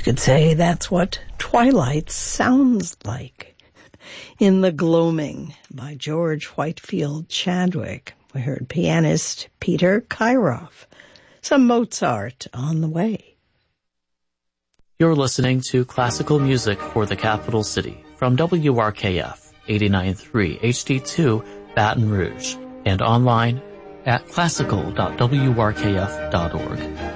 You could say that's what twilight sounds like. In The Gloaming by George Whitefield Chadwick, we heard pianist Peter Kairoff. Some Mozart on the way. You're listening to Classical Music for the Capital City from WRKF 89.3 HD2 Baton Rouge and online at classical.wrkf.org.